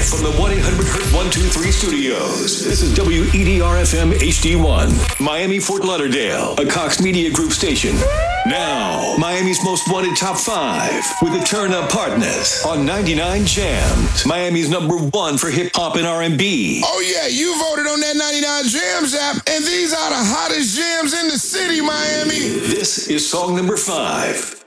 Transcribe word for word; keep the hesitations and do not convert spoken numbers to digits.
from the one eight hundred hurt one two three studios. This is W E D R F M H D one, Miami, Fort Lauderdale, a Cox Media Group station. Now, Miami's most wanted top five with the Turn Up Partners on ninety-nine Jams, Miami's number one for hip hop and R and B. Oh yeah, you voted on that ninety-nine Jams app, and these are the hottest jams in the city, Miami. This is song number five.